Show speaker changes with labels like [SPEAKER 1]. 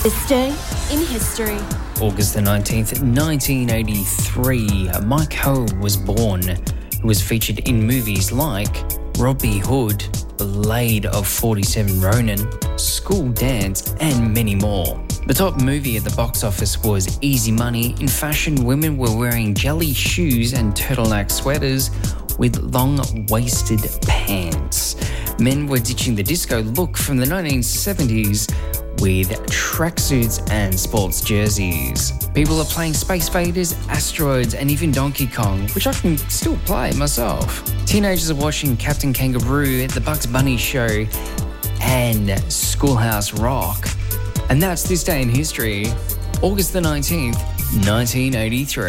[SPEAKER 1] This day in history.
[SPEAKER 2] August the 19th, 1983, Mike Ho was born, who was featured in movies like Robin Hood, Blade of 47 Ronin, School Dance, and many more. The top movie at the box office was Easy Money. In fashion, women were wearing jelly shoes and turtleneck sweaters with long-waisted pants. Men were ditching the disco look from the 1970s with tracksuits and sports jerseys. People are playing Space Invaders, Asteroids, and even Donkey Kong, which I can still play myself. Teenagers are watching Captain Kangaroo, The Bugs Bunny Show, and Schoolhouse Rock. And that's this day in history, August the 19th, 1983.